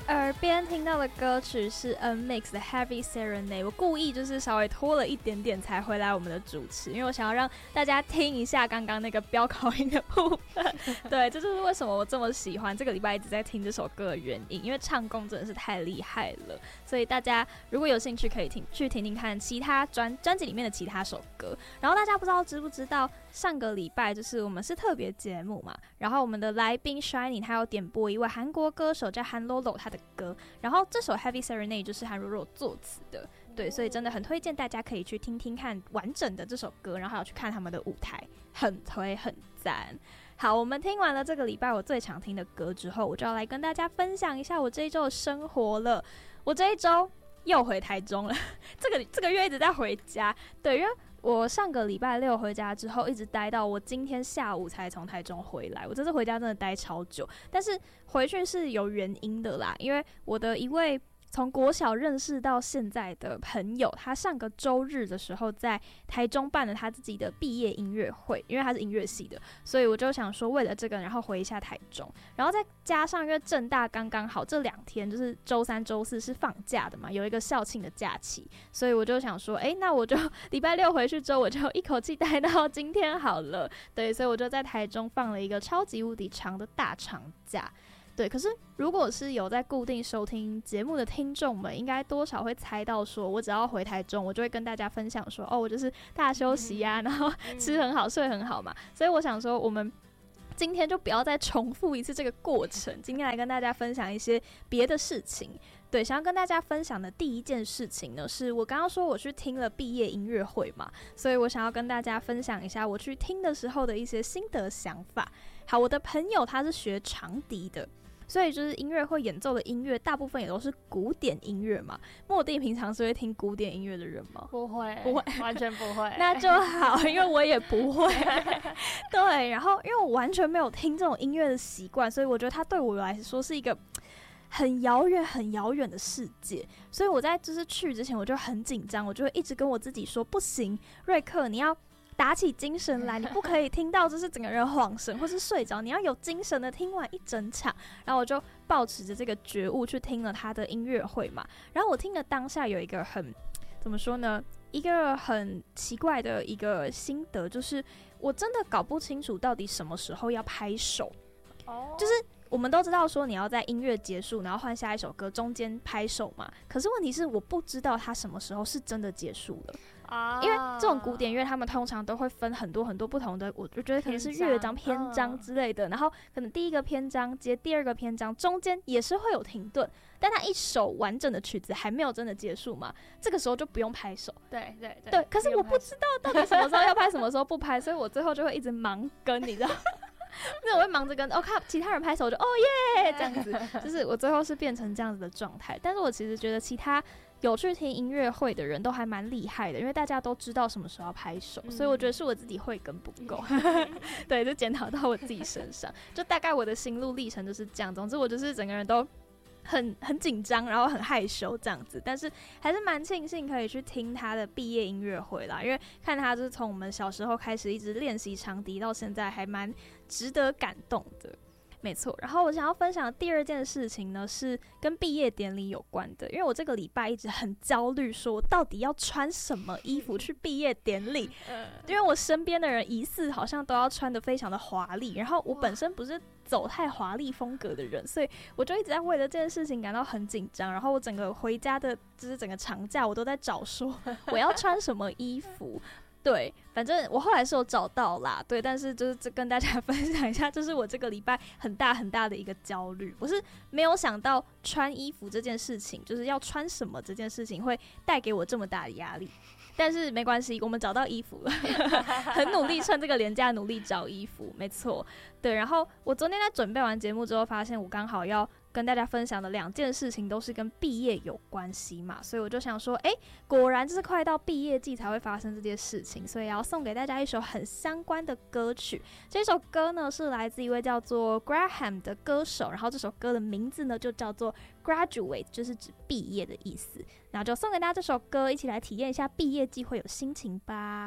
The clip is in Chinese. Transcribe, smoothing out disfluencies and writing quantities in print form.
耳边听到的歌曲是 NMIXX 的 Heavy Serenade， 我故意就是稍微拖了一点点才回来我们的主持，因为我想要让大家听一下刚刚那个飙高音的部分。对，这就是为什么我这么喜欢这个礼拜一直在听这首歌的原因，因为唱功真的是太厉害了，所以大家如果有兴趣可以去听听看其他专辑里面的其他首歌。然后大家不知道知不知道，上个礼拜就是我们是特别节目嘛，然后我们的来宾 Shining 他有点播一位韩国歌手叫韩露露他的歌，然后这首 Heavy Serenade 就是韩露露作词的，对，所以真的很推荐大家可以去听听看完整的这首歌，然后还有去看他们的舞台，很推很赞。好，我们听完了这个礼拜我最常听的歌之后，我就要来跟大家分享一下我这一周的生活了。我这一周又回台中了这个月一直在回家，对，因为我上个礼拜六回家之后，一直待到我今天下午才从台中回来。我这次回家真的待超久，但是回去是有原因的啦，因为我的一位从国小认识到现在的朋友，他上个周日的时候在台中办了他自己的毕业音乐会，因为他是音乐系的，所以我就想说为了这个然后回一下台中，然后再加上因为政大刚刚好这2天就是周3周4是放假的嘛，有一个校庆的假期，所以我就想说那我就礼拜六回去之后我就一口气待到今天好了，对，所以我就在台中放了一个超级无敌长的大长假。对，可是如果是有在固定收听节目的听众们，应该多少会猜到说，我只要回台中，我就会跟大家分享说，我就是大休息啊，然后吃很好，睡很好嘛。所以我想说，我们今天就不要再重复一次这个过程，今天来跟大家分享一些别的事情。对，想要跟大家分享的第一件事情呢，是我刚刚说我去听了毕业音乐会嘛，所以我想要跟大家分享一下我去听的时候的一些心得想法。好，我的朋友他是学长笛的，所以就是音乐会演奏的音乐大部分也都是古典音乐嘛。莫蒂平常是会听古典音乐的人吗？ 不会，完全不会。 那就好，因为我也不会。对，然后因为我完全没有听这种音乐的习惯，所以我觉得它对我来说是一个很遥远很遥远的世界，所以我在就是去之前我就很紧张，我就会一直跟我自己说，不行，瑞克你要打起精神来，你不可以听到就是整个人晃神或是睡着，你要有精神的听完一整场。然后我就抱持着这个觉悟去听了他的音乐会嘛。然后我听的当下有一个怎么说呢，一个很奇怪的一个心得，就是我真的搞不清楚到底什么时候要拍手。就是我们都知道说你要在音乐结束然后换下一首歌中间拍手嘛，可是问题是我不知道它什么时候是真的结束了因为这种古典乐他们通常都会分很多很多不同的，我就觉得可能是乐章篇章之类的，然后可能第一个篇章接第二个篇章，中间也是会有停顿，但它一首完整的曲子还没有真的结束嘛，这个时候就不用拍手。 对， 可是我不知道到底什么时候要拍什么时候不拍，所以我最后就会一直盲跟，你知道因为我会忙着跟看其他人拍手，我就耶这样子，就是我最后是变成这样子的状态。但是我其实觉得其他有去听音乐会的人都还蛮厉害的，因为大家都知道什么时候要拍手，所以我觉得是我自己慧根不够对，就检讨到我自己身上，就大概我的心路历程就是这样。总之我就是整个人都很紧张，然后很害羞这样子，但是还是蛮庆幸可以去听他的毕业音乐会啦，因为看他就是从我们小时候开始一直练习长笛到现在，还蛮值得感动的。没错，然后我想要分享的第二件事情呢，是跟毕业典礼有关的，因为我这个礼拜一直很焦虑，说我到底要穿什么衣服去毕业典礼因为我身边的人疑似好像都要穿得非常的华丽，然后我本身不是走太华丽风格的人，所以我就一直在为了这件事情感到很紧张，然后我整个回家的就是整个长假我都在找说我要穿什么衣服对，反正我后来是有找到啦，对，但是就是跟大家分享一下，这是我这个礼拜很大很大的一个焦虑。我是没有想到穿衣服这件事情，就是要穿什么这件事情会带给我这么大的压力。但是没关系，我们找到衣服了很努力，趁这个连假努力找衣服，没错。对，然后我昨天在准备完节目之后，发现我刚好要跟大家分享的2件事情都是跟毕业有关系嘛，所以我就想说果然就是快到毕业季才会发生这件事情，所以要送给大家一首很相关的歌曲。这首歌呢是来自一位叫做 Graham 的歌手，然后这首歌的名字呢就叫做 Graduate， 就是指毕业的意思。然后就送给大家这首歌，一起来体验一下毕业季会有心情吧。